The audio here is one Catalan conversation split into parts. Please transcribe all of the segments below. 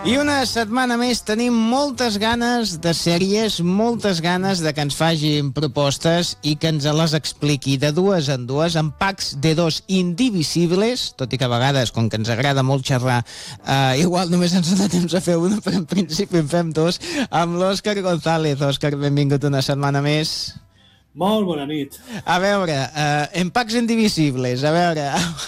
I una setmana més tenim moltes ganes de sèries, moltes ganes de que ens facin propostes i que ens les expliqui de dues en dues, en packs de dos indivisibles, tot i que a vegades, com que ens agrada molt xerrar, igual només ens dona temps a fer una, però en principi en fem dos, amb l'Òscar González. Òscar, benvingut una setmana més. Molt bona nit. A veure, empacks indivisibles, a veure,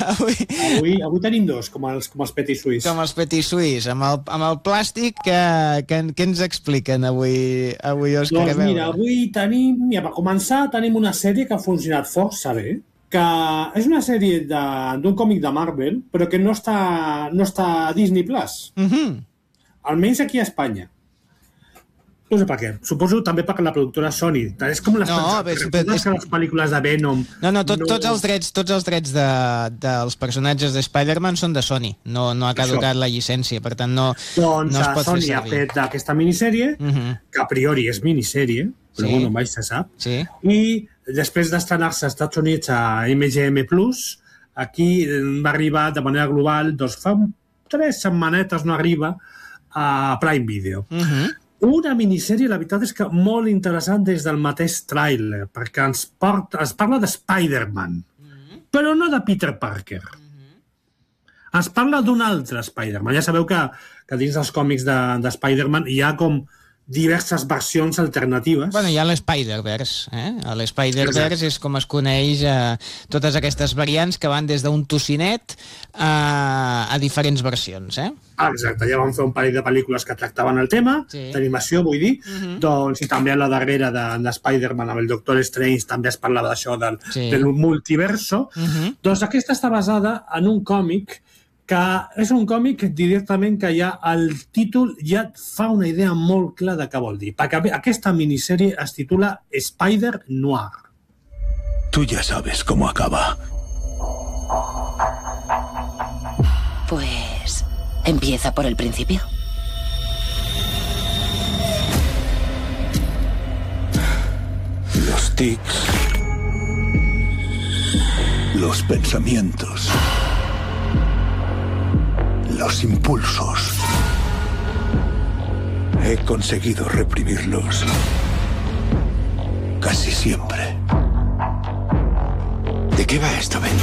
avui tenim dos, com els Petit Suís. Com els Petit Suís, amb el plàstic, què ens expliquen avui, Òscar? Doncs mira, avui tenim, per començar, tenim una sèrie que ha funcionat força bé, que és una sèrie d'un còmic de Marvel, però que no està a Disney Plus. Almenys aquí a Espanya. No sé per què. Suposo també perquè la productora Sony. És com les pel·lícules de Venom. Tots els drets dels personatges de Spider-Man són de Sony. No ha caducat la llicència, per tant no es pot fer servir. Sony ha fet aquesta minissèrie, que a priori és minissèrie, però bueno, mai se sap. I després d'estrenar-se als Estats Units a MGM+, aquí va arribar de manera global, fa 3 setmanetes no arriba, a Prime Video. Una minissèrie, la veritat és que molt interessant des del mateix tràiler, perquè ens parla de Spider-Man, però no de Peter Parker. Ens parla d'un altre Spider-Man. Ja sabeu que dins dels còmics de Spider-Man hi ha com diverses versions alternatives. Bueno, hi ha l'Spider-Verse. L'Spider-Verse és com es coneix totes aquestes variants que van des d'un tocinet a diferents versions, Exacte, ja vam fer un parell de pel·lícules que tractaven el tema, d'animació, vull dir, doncs, i també a la darrera de Spider-Man amb el Doctor Strange també es parlava d'això, del multiverso. Doncs aquesta està basada en un còmic que és un còmic directament que ja el títol ja et fa una idea molt clara de què vol dir, perquè aquesta minissèrie es titula Spider-Noir. Tú ya sabes cómo acaba. Pues empieza por el principio. Los tics, los pensamientos, los impulsos. He conseguido reprimirlos casi siempre. ¿De qué va esto, Ben?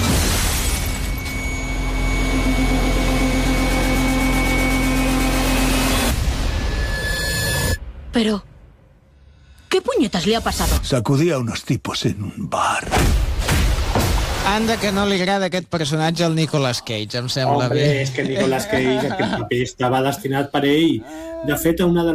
Pero, ¿qué puñetas le ha pasado? Sacudí a unos tipos en un bar. Anda que no li agrada aquest personatge al Nicolas Cage, em sembla bé. És que Nicolas Cage, aquest paper estava destinat per ell. De fet, una de